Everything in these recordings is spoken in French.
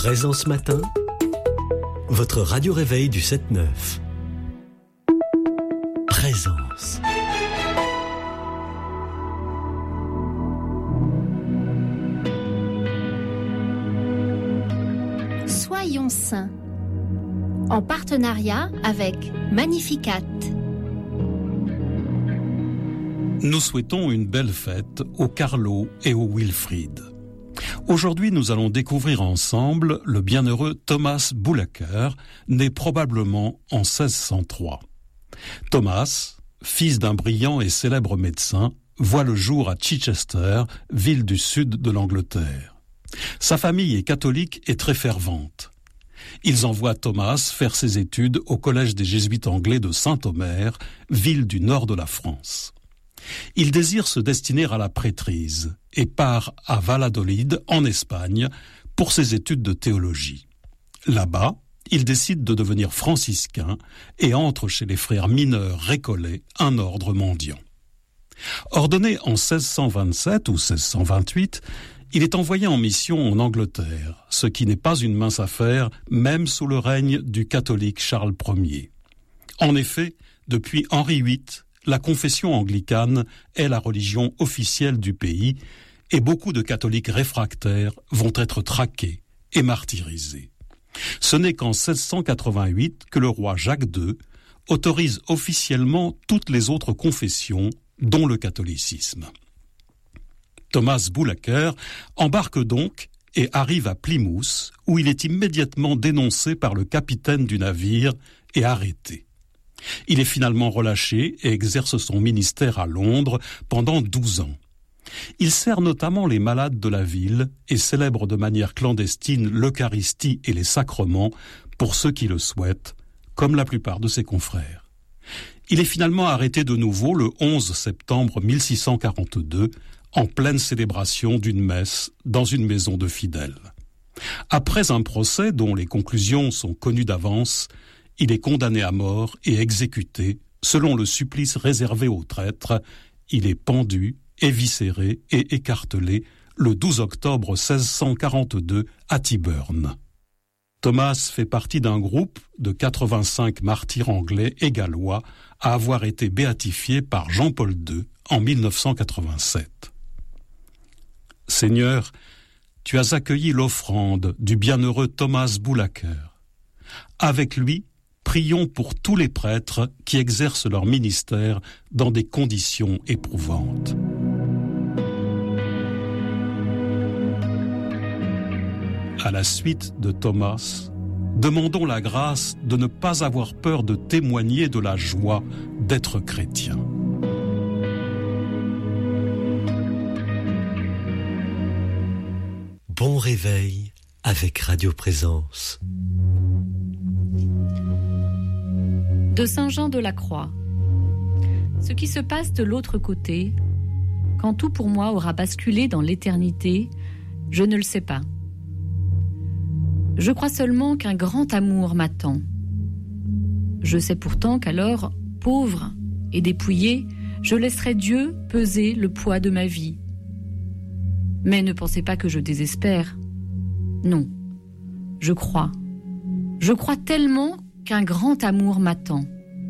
Présence Matin, votre radio-réveil du 7-9. Présence. Soyons saints. En partenariat avec Magnificat. Nous souhaitons une belle fête au Carlo et au Wilfried. Aujourd'hui, nous allons découvrir ensemble le bienheureux Thomas Boulaker, né probablement en 1603. Thomas, fils d'un brillant et célèbre médecin, voit le jour à Chichester, ville du sud de l'Angleterre. Sa famille est catholique et très fervente. Ils envoient Thomas faire ses études au collège des jésuites anglais de Saint-Omer, ville du nord de la France. Il désire se destiner à la prêtrise et part à Valladolid, en Espagne, pour ses études de théologie. Là-bas, il décide de devenir franciscain et entre chez les frères mineurs récollets, un ordre mendiant. Ordonné en 1627 ou 1628, il est envoyé en mission en Angleterre, ce qui n'est pas une mince affaire, même sous le règne du catholique Charles Ier. En effet, depuis Henri VIII, la confession anglicane est la religion officielle du pays et beaucoup de catholiques réfractaires vont être traqués et martyrisés. Ce n'est qu'en 1688 que le roi Jacques II autorise officiellement toutes les autres confessions, dont le catholicisme. Thomas Boulaker embarque donc et arrive à Plymouth, où il est immédiatement dénoncé par le capitaine du navire et arrêté. Il est finalement relâché et exerce son ministère à Londres pendant 12 ans. Il sert notamment les malades de la ville et célèbre de manière clandestine l'Eucharistie et les sacrements pour ceux qui le souhaitent, comme la plupart de ses confrères. Il est finalement arrêté de nouveau le 11 septembre 1642, en pleine célébration d'une messe dans une maison de fidèles. Après un procès dont les conclusions sont connues d'avance, il est condamné à mort et exécuté selon le supplice réservé aux traîtres. Il est pendu, éviscéré et écartelé le 12 octobre 1642 à Tyburn. Thomas fait partie d'un groupe de 85 martyrs anglais et gallois à avoir été béatifiés par Jean-Paul II en 1987. Seigneur, tu as accueilli l'offrande du bienheureux Thomas Boulaker. Avec lui, prions pour tous les prêtres qui exercent leur ministère dans des conditions éprouvantes. À la suite de Thomas, demandons la grâce de ne pas avoir peur de témoigner de la joie d'être chrétien. Bon réveil avec Radio Présence. De Saint Jean de la Croix. Ce qui se passe de l'autre côté, quand tout pour moi aura basculé dans l'éternité, je ne le sais pas. Je crois seulement qu'un grand amour m'attend. Je sais pourtant qu'alors, pauvre et dépouillé, je laisserai Dieu peser le poids de ma vie. Mais ne pensez pas que je désespère. Non, je crois. Je crois tellement qu'un grand amour m'attend.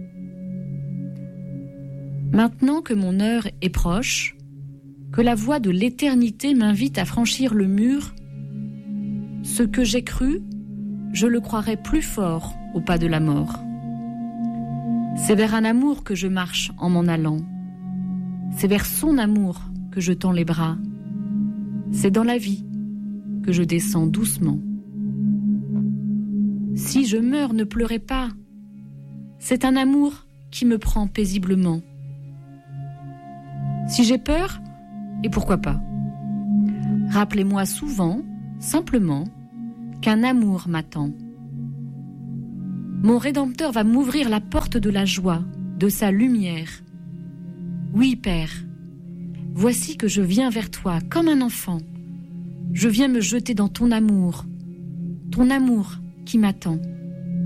Maintenant que mon heure est proche, que la voix de l'éternité m'invite à franchir le mur, ce que j'ai cru, je le croirai plus fort au pas de la mort. C'est vers un amour que je marche en m'en allant. C'est vers son amour que je tends les bras. C'est dans la vie que je descends doucement. Si je meurs, ne pleurez pas. C'est un amour qui me prend paisiblement. Si j'ai peur, et pourquoi pas? Rappelez-moi souvent, simplement, qu'un amour m'attend. Mon Rédempteur va m'ouvrir la porte de la joie, de sa lumière. Oui, Père, voici que je viens vers toi comme un enfant. Je viens me jeter dans ton amour qui m'attend.